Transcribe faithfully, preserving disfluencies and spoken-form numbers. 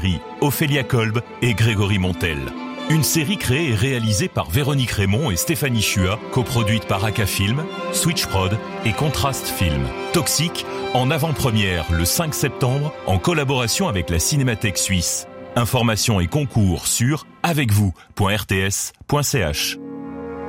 Ophélia Kolb et Grégory Montel. Une série créée et réalisée par Véronique Raymond et Stéphanie Chua, coproduite par Aka Film, Switch Prod et Contrast Film. Toxique, en avant-première le cinq septembre, en collaboration avec la Cinémathèque suisse. Informations et concours sur avec vous point r t s point c h.